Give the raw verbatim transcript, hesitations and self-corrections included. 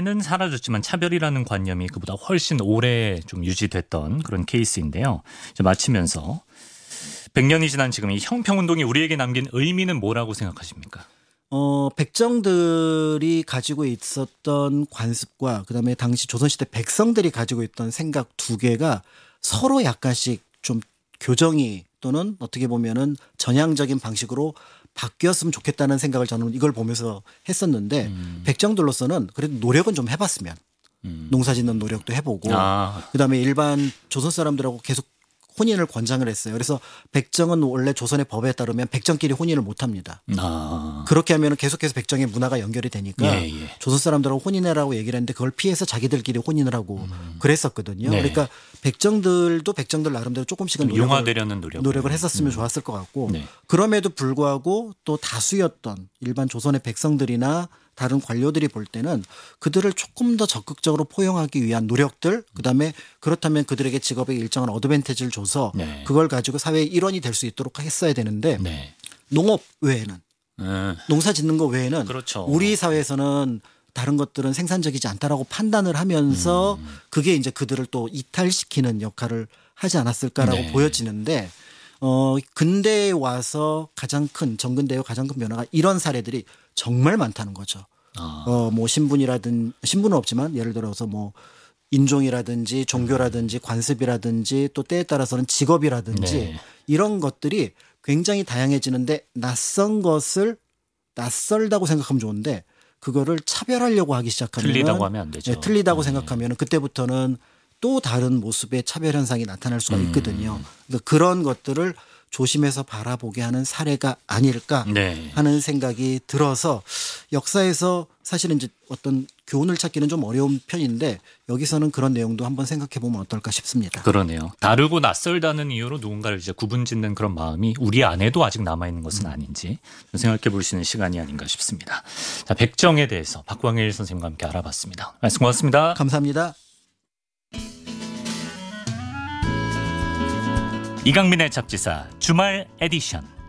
이제는 사라졌지만 차별이라는 관념이 그보다 훨씬 오래 좀 유지됐던 그런 케이스인데요. 이제 마치면서 백 년이 지난 지금 이 형평운동이 우리에게 남긴 의미는 뭐라고 생각하십니까? 어, 백정들이 가지고 있었던 관습과 그다음에 당시 조선시대 백성들이 가지고 있던 생각 두 개가 서로 약간씩 좀 교정이 또는 어떻게 보면은 전향적인 방식으로 바뀌었으면 좋겠다는 생각을 저는 이걸 보면서 했었는데 음. 백정들로서는 그래도 노력은 좀 해봤으면 음. 농사 짓는 노력도 해보고 아. 그다음에 일반 조선 사람들하고 계속 혼인을 권장을 했어요. 그래서 백정은 원래 조선의 법에 따르면 백정끼리 혼인을 못 합니다. 아. 그렇게 하면 계속해서 백정의 문화가 연결이 되니까 예, 예. 조선 사람들하고 혼인해라고 얘기를 했는데 그걸 피해서 자기들끼리 혼인을 하고 음. 그랬었거든요. 네. 그러니까 백정들도 백정들 나름대로 조금씩은 노력을, 용화되려는 노력을. 노력을 했었으면 음. 좋았을 것 같고 네. 그럼에도 불구하고 또 다수였던 일반 조선의 백성들이나 다른 관료들이 볼 때는 그들을 조금 더 적극적으로 포용하기 위한 노력들 그다음에 그렇다면 그들에게 직업의 일정한 어드밴티지를 줘서 네. 그걸 가지고 사회의 일원이 될 수 있도록 했어야 되는데 네. 농업 외에는 음. 농사 짓는 거 외에는 그렇죠. 우리 사회에서는 다른 것들은 생산적이지 않다라고 판단을 하면서 음. 그게 이제 그들을 또 이탈시키는 역할을 하지 않았을까라고 네. 보여지는데 어 근대에 와서 가장 큰 정근대의 가장 큰 변화가 이런 사례들이 정말 많다는 거죠. 아. 어 뭐 신분이라든 신분은 없지만 예를 들어서 뭐 인종이라든지 종교라든지 관습이라든지 또 때에 따라서는 직업이라든지 네. 이런 것들이 굉장히 다양해지는데 낯선 것을 낯설다고 생각하면 좋은데 그거를 차별하려고 하기 시작하면 틀리다고 하면 안 되죠. 네, 틀리다고 네. 생각하면 그때부터는 또 다른 모습의 차별 현상이 나타날 수가 있거든요. 음. 그러니까 그런 것들을 조심해서 바라보게 하는 사례가 아닐까 네. 하는 생각이 들어서 역사에서 사실은 이제 어떤 교훈을 찾기는 좀 어려운 편인데 여기서는 그런 내용도 한번 생각해 보면 어떨까 싶습니다. 그러네요. 다르고 낯설다는 이유로 누군가를 이제 구분짓는 그런 마음이 우리 안에도 아직 남아있는 것은 아닌지 생각해 볼 수 있는 시간이 아닌가 싶습니다. 자, 백정에 대해서 박광일 선생님과 함께 알아봤습니다. 말씀 고맙습니다. 감사합니다. 이강민의 잡지사 주말 에디션.